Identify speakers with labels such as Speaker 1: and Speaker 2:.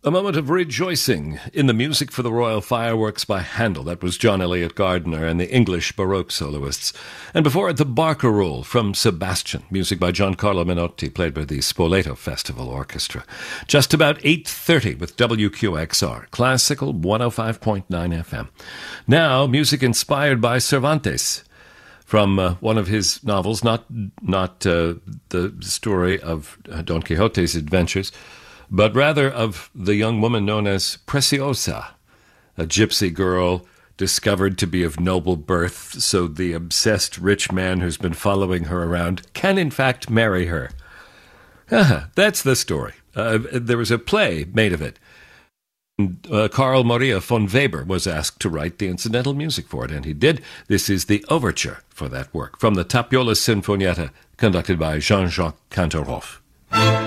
Speaker 1: A moment of rejoicing in the music for the Royal Fireworks by Handel. That was John Eliot Gardiner and the English Baroque soloists. And before it, the Barcarolle from Sebastian, music by Giancarlo Menotti, played by the Spoleto Festival Orchestra. Just about 8:30 with WQXR, Classical 105.9 FM. Now, music inspired by Cervantes. From one of his novels, not the story of Don Quixote's adventures, but rather of the young woman known as Preciosa, a gypsy girl discovered to be of noble birth, so the obsessed rich man who's been following her around can in fact marry her. That's the story. There was a play made of it. Carl Maria von Weber was asked to write the incidental music for it, and he did. This is the overture for that work, from the Tapiola Sinfonietta, conducted by Jean-Jacques Cantorov.